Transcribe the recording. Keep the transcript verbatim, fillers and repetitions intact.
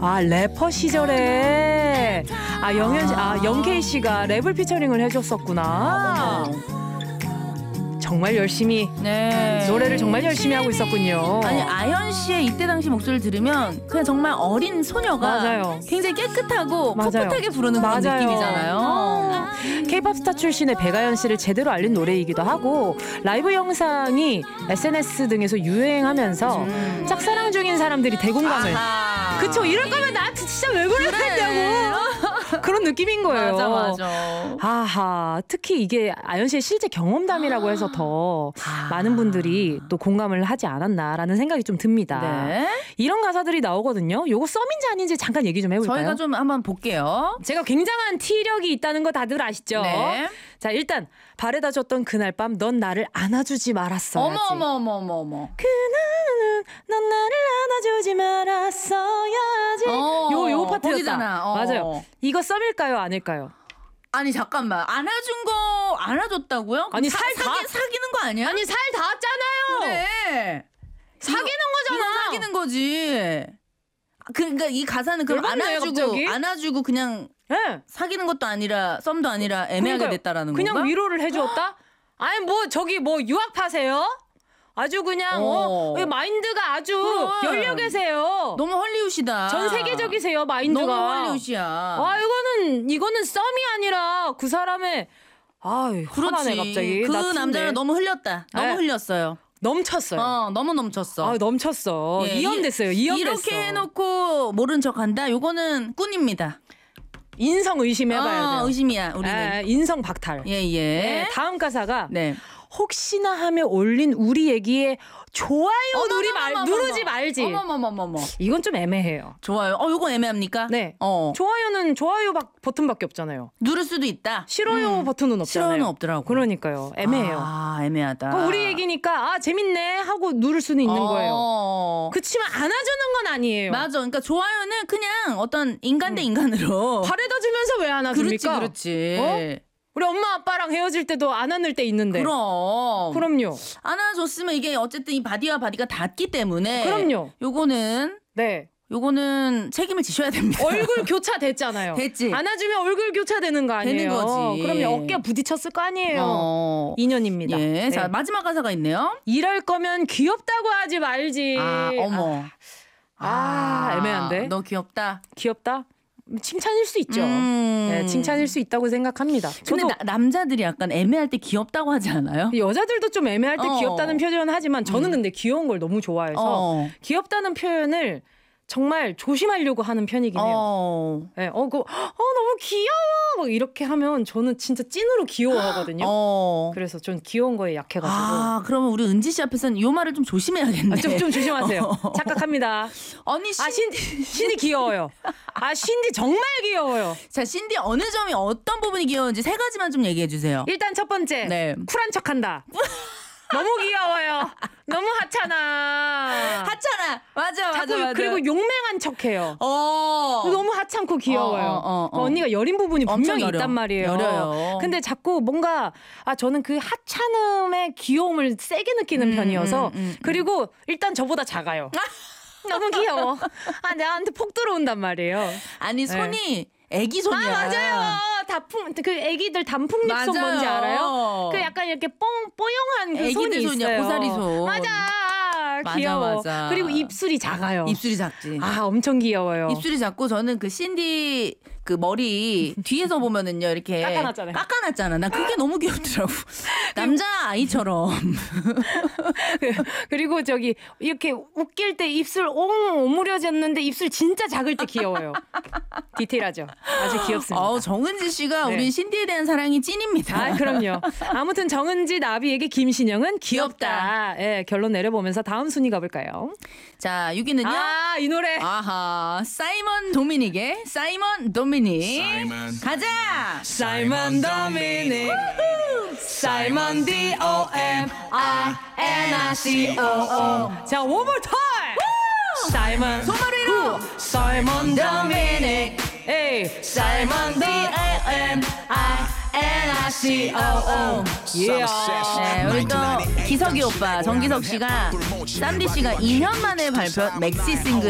아, 래퍼 시절에 아 영현 아 영케이 씨가 랩을 피처링을 해줬었구나. 정말 열심히 네. 노래를 정말 열심히 하고 있었군요. 아니 아현 씨의 이때 당시 목소리를 들으면 그냥 정말 어린 소녀가 맞아요. 굉장히 깨끗하고 맞아요. 풋풋하게 부르는 그런 맞아요. 느낌이잖아요. K-팝 스타 출신의 백아연 씨를 제대로 알린 노래이기도 하고 라이브 영상이 에스엔에스 등에서 유행하면서 음. 짝사랑 중인 사람들이 대공감을 아하. 그쵸 이럴 거면 나한테 진짜 왜 그랬냐고 그런 느낌인 거예요. 맞아 맞아. 아하, 특히 이게 아연 씨의 실제 경험담이라고 해서 더 아. 많은 분들이 또 공감을 하지 않았나라는 생각이 좀 듭니다. 네. 이런 가사들이 나오거든요. 요거 썸인지 아닌지 잠깐 얘기 좀 해볼까요? 저희가 좀 한번 볼게요. 제가 굉장한 티력이 있다는 거 다들 아시죠? 네. 자, 일단 바래다 줬던 그날 밤 넌 나를 안아주지 말았어야지. 어머 어머 어머 어머 어머. 그날은 넌 나를 안아주지 말았어야지. 어, 요, 요 파트였다. 거기잖아. 어. 맞아요. 이거 썸일까요? 아닐까요? 아니 잠깐만 안아준 거 안아줬다고요? 아니, 사, 살 다- 사기, 사귀는 거 아니야? 아니, 살 닿았잖아요. 그래. 사귀는 이거 거잖아. 사귀는 거지. 그러니까 이 가사는 그럼 열받네요, 안아주고 갑자기. 안아주고 그냥 네. 사귀는 것도 아니라 썸도 아니라 애매하게 그러니까요. 됐다라는 그냥 건가? 위로를 해주었다? 아니 뭐 저기 뭐 유학파세요? 아주 그냥 어. 어. 마인드가 아주 그래. 열려 계세요. 너무 헐리우드다. 전 세계적이세요 마인드가. 너무 헐리우드야. 아 이거는 이거는 썸이 아니라 그 사람의 아유 화나네 갑자기. 그 나 틴데. 남자는 너무 흘렸다. 너무 네. 흘렸어요. 넘쳤어요. 어, 너무 넘쳤어. 아 넘쳤어. 예, 이혼됐어요. 이혼됐어. 이렇게 해놓고 모른 척한다. 요거는 꾼입니다. 인성 의심해봐야 어, 돼요. 의심이야 우리는. 에, 인성 박탈. 예 예. 네, 다음 가사가 네. 혹시나 하며 올린 우리 얘기에 좋아요 누리 말 어머머머머머. 누르지 말지. 어머머머머머. 이건 좀 애매해요. 좋아요. 어, 요거 애매합니까? 네. 어. 좋아요는 좋아요 박, 버튼밖에 없잖아요. 누를 수도 있다. 싫어요 음. 버튼은 없잖아요. 싫어요는 없더라고. 그러니까요. 애매해요. 아, 애매하다. 그럼 우리 얘기니까 아 재밌네 하고 누를 수는 있는 어. 거예요. 그치만 안아주는 건 아니에요. 맞아. 그러니까 좋아요는 그냥 어떤 인간 대 인간으로. 바래다 주면서 왜 그렇지, 안아줍니까? 그렇지. 어? 우리 엄마 아빠랑 헤어질 때도 안 안을 때 있는데. 그럼. 그럼요. 안아줬으면 이게 어쨌든 이 바디와 바디가 닿기 때문에. 그럼요. 요거는 네. 요거는 책임을 지셔야 됩니다. 얼굴 교차 됐잖아요. 됐지. 안아주면 얼굴 교차 되는 거 아니에요? 되는 거지. 그럼요. 어깨 부딪혔을 거 아니에요. 어. 인연입니다. 예. 네. 자, 마지막 가사가 있네요. 이럴 거면 귀엽다고 하지 말지. 아, 어머. 아, 애매한데? 너 귀엽다. 귀엽다? 칭찬일 수 있죠. 음. 네, 칭찬일 수 있다고 생각합니다. 근데 저도 나, 남자들이 약간 애매할 때 귀엽다고 하지 않아요? 여자들도 좀 애매할 때 어. 귀엽다는 표현을 하지만 저는 근데 귀여운 걸 너무 좋아해서 어. 귀엽다는 표현을 정말 조심하려고 하는 편이긴 해요. 어. 네, 어, 그, 어, 너무 귀여워! 막 이렇게 하면 저는 진짜 찐으로 귀여워하거든요. 어. 그래서 전 귀여운 거에 약해가지고. 아, 그러면 우리 은지 씨 앞에서는 이 말을 좀 조심해야겠네. 아, 좀, 좀 조심하세요. 어. 착각합니다. 언니 신... 아, 신디, 신디 귀여워요. 아, 신디 정말 귀여워요. 자, 신디 어느 점이 어떤 부분이 귀여운지 세 가지만 좀 얘기해 주세요. 일단 첫 번째. 네. 쿨한 척 한다. 너무 귀여워요. 너무 하찮아. 하찮아. 맞아, 맞아, 자꾸 맞아. 그리고 용맹한 척해요. 어. 너무 하찮고 귀여워요. 어, 어, 어, 어. 언니가 여린 부분이 엄청 분명히 여려. 있단 말이에요. 여려요. 근데 자꾸 뭔가 아 저는 그 하찮음의 귀여움을 세게 느끼는 음, 편이어서 음, 음, 음. 그리고 일단 저보다 작아요. 너무 귀여워. 아 나한테 폭 들어온단 말이에요. 아니, 손이 애기 손이야. 아 맞아요. 다풍 그 애기들 단풍잎 손 맞아요. 뭔지 알아요? 그 약간 이렇게 뽕 뽀용한 그 손이 애기들 손이야, 있어요. 고사리 손. 맞아. 맞아, 귀여워. 맞아. 그리고 입술이 작아요. 입술이 작지. 아 엄청 귀여워요. 입술이 작고 저는 그 신디 그 머리 뒤에서 보면은요 이렇게 깎아놨잖아요. 깎아놨잖아. 난 그게 너무 귀엽더라고. 남자 아이처럼. 그리고 저기 이렇게 웃길 때 입술 옹 오므려졌는데 입술 진짜 작을 때 귀여워요. 디테일하죠. 아주 귀엽습니다. 어, 정은지 씨가 네. 우리 신디에 대한 사랑이 찐입니다. 아, 그럼요. 아무튼 정은지 나비에게 김신영은 귀엽다. 예, 결론 내려보면서 다음 순위 가볼까요? 자, 육 위는요. 아, 이 노래. 아하, 사이먼 도미닉의 사이먼 도미닉. 가자. 사이먼 도미닉. 사이먼 D O M I N I C O O. 자, one more time. 사이먼 소머리로. 사이먼 도미닉. 에이, 사이먼 D O M I N I C O O. 네, 우리 또 기석이 오빠 정기석 씨가 쌈디 씨가 이 년 만에 발표한 맥시 싱글